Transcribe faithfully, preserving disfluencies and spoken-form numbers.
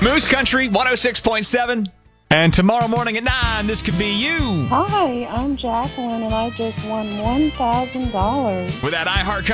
Moose Country one oh six point seven. And tomorrow morning at nine, this could be you. Hi, I'm Jacqueline, and I just won one thousand dollars. With that iHeart